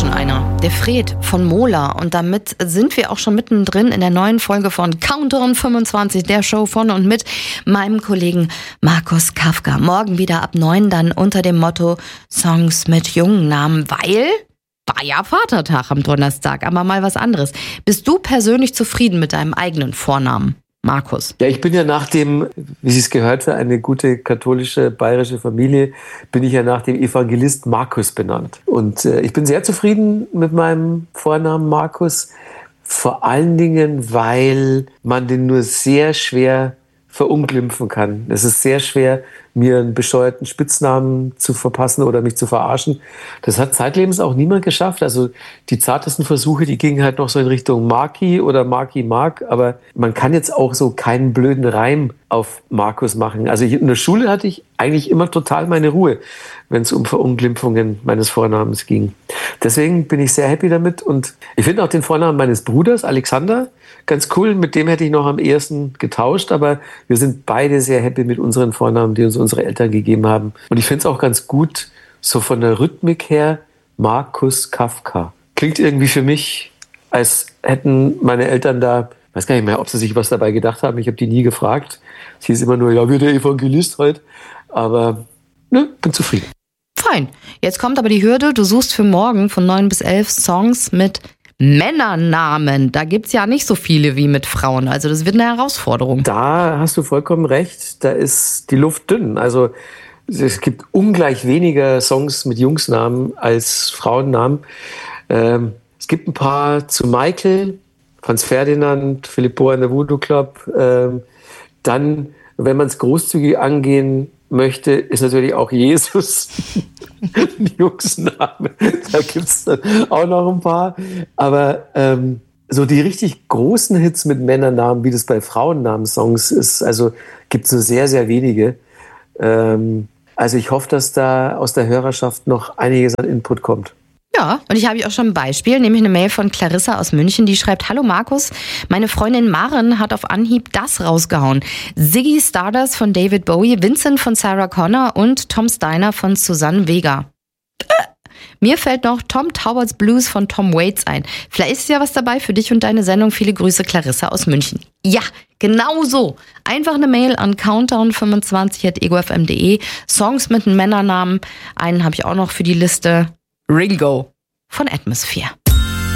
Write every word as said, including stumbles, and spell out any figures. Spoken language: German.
schon einer. Der Fred von Mola. Und damit sind wir auch schon mittendrin in der neuen Folge von Countdown fünfundzwanzig, der Show von und mit meinem Kollegen Markus Kafka. Morgen wieder ab neun, dann unter dem Motto Songs mit jungen Namen, weil war ja Vatertag am Donnerstag, aber mal was anderes. Bist du persönlich zufrieden mit deinem eigenen Vornamen, Markus? Ja, ich bin ja nach dem, wie Sie es gehört, für eine gute katholische bayerische Familie, bin ich ja nach dem Evangelist Markus benannt. Und äh, ich bin sehr zufrieden mit meinem Vornamen Markus, vor allen Dingen, weil man den nur sehr schwer verunglimpfen kann. Es ist sehr schwer, mir einen bescheuerten Spitznamen zu verpassen oder mich zu verarschen. Das hat zeitlebens auch niemand geschafft. Also die zartesten Versuche, die gingen halt noch so in Richtung Marki oder Marki Mark. Aber man kann jetzt auch so keinen blöden Reim auf Markus machen. Also ich, in der Schule hatte ich eigentlich immer total meine Ruhe, wenn es um Verunglimpfungen meines Vornamens ging. Deswegen bin ich sehr happy damit. Und ich finde auch den Vornamen meines Bruders, Alexander, ganz cool. Mit dem hätte ich noch am ehesten getauscht. Aber wir sind beide sehr happy mit unseren Vornamen, die uns unsere Eltern gegeben haben. Und ich finde es auch ganz gut, so von der Rhythmik her, Markus Kafka. Klingt irgendwie für mich, als hätten meine Eltern da, ich weiß gar nicht mehr, ob sie sich was dabei gedacht haben. Ich habe die nie gefragt. Es hieß immer nur, ja, wie der Evangelist halt. Aber ne, bin zufrieden. Fein. Jetzt kommt aber die Hürde. Du suchst für morgen von neun bis elf Songs mit Männernamen. Da gibt's ja nicht so viele wie mit Frauen. Also das wird eine Herausforderung. Da hast du vollkommen recht. Da ist die Luft dünn. Also es gibt ungleich weniger Songs mit Jungsnamen als Frauennamen. Ähm, es gibt ein paar zu Michael, Franz Ferdinand, Filippo and the Voodoo Club. Ähm, dann, wenn man es großzügig angehen möchte, ist natürlich auch Jesus ein Jungsname. Da gibt es dann auch noch ein paar. Aber ähm, so die richtig großen Hits mit Männernamen, wie das bei Frauennamensongs ist, also gibt es nur sehr, sehr wenige. Ähm, also ich hoffe, dass da aus der Hörerschaft noch einiges an Input kommt. Ja, und ich habe auch schon ein Beispiel, nämlich eine Mail von Clarissa aus München, die schreibt: Hallo Markus, meine Freundin Maren hat auf Anhieb das rausgehauen. Ziggy Stardust von David Bowie, Vincent von Sarah Connor und Tom Steiner von Susanne Vega. Mir fällt noch Tom Tauberts Blues von Tom Waits ein. Vielleicht ist ja was dabei für dich und deine Sendung. Viele Grüße, Clarissa aus München. Ja, genau so. Einfach eine Mail an countdown fünfundzwanzig at ego f m punkt de. Songs mit einem Männernamen. Einen habe ich auch noch für die Liste. Ringo von Atmosphere.